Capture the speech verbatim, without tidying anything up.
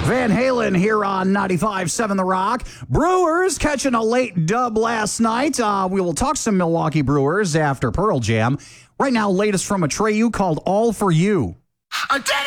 Van Halen here on ninety-five point seven The Rock. Brewers catching a late dub last night. Uh, we will talk some Milwaukee Brewers after Pearl Jam. Right now, latest from Atreyu called All For You. I did it!